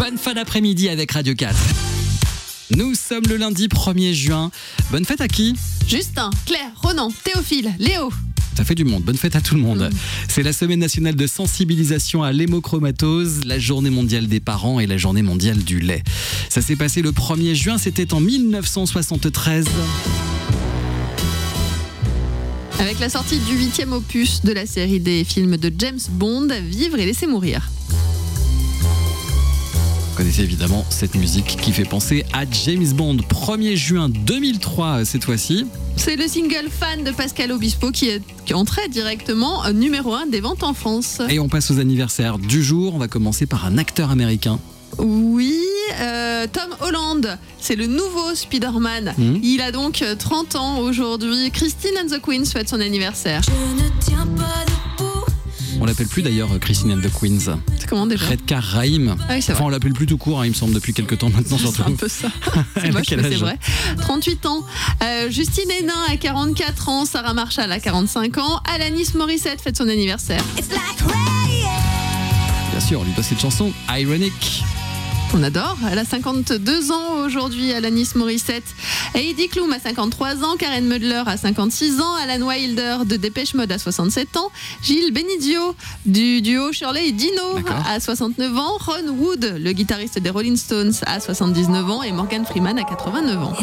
Bonne fin d'après-midi avec Radio 4. Nous sommes le lundi 1er juin. Bonne fête à qui ? Justin, Claire, Ronan, Théophile, Léo. Ça fait du monde, bonne fête à tout le monde. C'est la semaine nationale de sensibilisation à l'hémochromatose, la journée mondiale des parents et la journée mondiale du lait. Ça s'est passé le 1er juin, c'était en 1973. Avec la sortie du 8e opus de la série des films de James Bond, Vivre et laisser mourir. Vous connaissez évidemment cette musique qui fait penser à James Bond. 1er juin 2003 cette fois-ci. C'est le single Fan de Pascal Obispo qui entrait directement numéro 1 des ventes en France. Et on passe aux anniversaires du jour. On va commencer par un acteur américain. Oui, Tom Holland, c'est le nouveau Spider-Man. Il a donc 30 ans aujourd'hui. Christine and the Queens fête son anniversaire. Je ne tiens pas debout. On l'appelle plus d'ailleurs Christine and the Queens. C'est comment déjà ? Redcar Raïm. Ah oui, c'est vrai. Enfin, on l'appelle plus tout court, il me semble, depuis quelques temps maintenant surtout. C'est un peu ça. C'est Elle a moche, quel mais c'est âge ? vrai. 38 ans. Justine Hénin à 44 ans. Sarah Marshall à 45 ans. Alanis Morissette fête son anniversaire. It's like rain. Bien sûr, on lui doit cette chanson Ironic. On adore. Elle a 52 ans aujourd'hui, Alanis Morissette. Heidi Klum à 53 ans. Karen Mudler à 56 ans. Alan Wilder de Dépêche Mode à 67 ans. Gilles Benidio du duo Shirley et Dino à 69 ans. Ron Wood, le guitariste des Rolling Stones à 79 ans. Et Morgan Freeman à 89 ans.